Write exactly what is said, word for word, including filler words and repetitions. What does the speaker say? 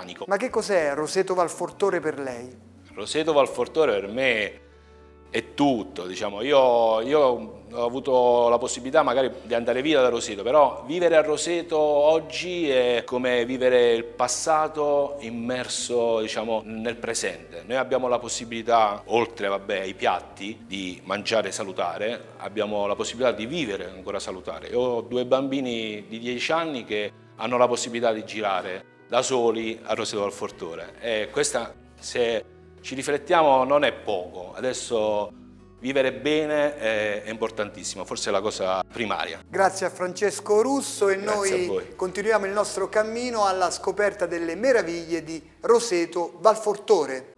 organico. Ma che cos'è Roseto Valfortore per lei? Roseto Valfortore per me è tutto, diciamo. Io, io ho avuto la possibilità magari di andare via da Roseto, però vivere a Roseto oggi è come vivere il passato immerso, diciamo, nel presente. Noi abbiamo la possibilità, oltre vabbè, ai piatti, di mangiare salutare, abbiamo la possibilità di vivere ancora salutare. Io ho due bambini di dieci anni che hanno la possibilità di girare da soli a Roseto Valfortore e questa, se ci riflettiamo, non è poco. Adesso vivere bene è, è importantissimo, forse è la cosa primaria. Grazie a Francesco Russo e Grazie a noi voi. continuiamo il nostro cammino alla scoperta delle meraviglie di Roseto Valfortore.